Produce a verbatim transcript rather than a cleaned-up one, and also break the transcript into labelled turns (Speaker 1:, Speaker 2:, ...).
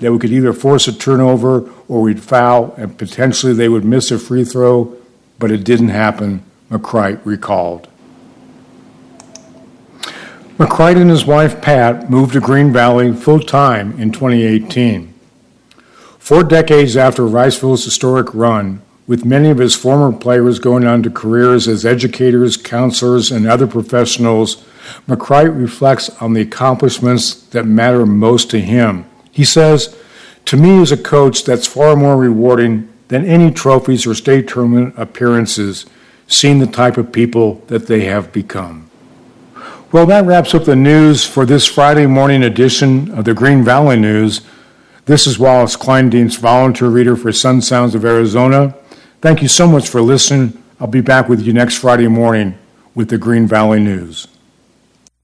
Speaker 1: that we could either force a turnover or we'd foul and potentially they would miss a free throw, but it didn't happen, McCreight recalled. McCreight and his wife, Pat, moved to Green Valley full-time in twenty eighteen. Four decades after Riceville's historic run, with many of his former players going on to careers as educators, counselors, and other professionals, McCreight reflects on the accomplishments that matter most to him. He says, "To me as a coach, that's far more rewarding than any trophies or state tournament appearances, seeing the type of people that they have become." Well, that wraps up the news for this Friday morning edition of the Green Valley News. This is Wallace Kleindienst, volunteer reader for Sun Sounds of Arizona. Thank you so much for listening. I'll be back with you next Friday morning with the Green Valley News.